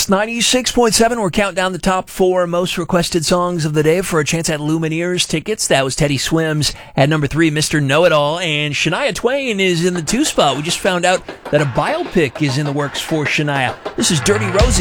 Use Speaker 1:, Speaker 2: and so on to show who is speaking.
Speaker 1: 96.7. We're counting down the top 4 most requested songs of the day for a chance at Lumineers tickets. That was Teddy Swims at number 3, Mr. Know-It-All. And Shania Twain is in the 2 spot. We just found out that a biopic is in the works for Shania. This is Dirty Rosie.